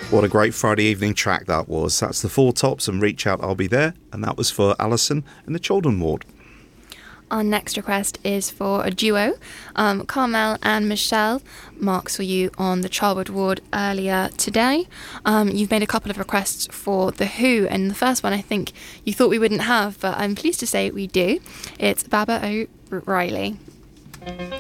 What a great Friday evening track that was. That's the Four Tops and Reach Out, I'll Be There. And that was for Alison in the Children Ward. Our next request is for a duo. Carmel and Michelle, marks for you on the Childwood Ward earlier today. You've made a couple of requests for The Who, and the first one I think you thought we wouldn't have, but I'm pleased to say we do. It's Baba O'Reilly.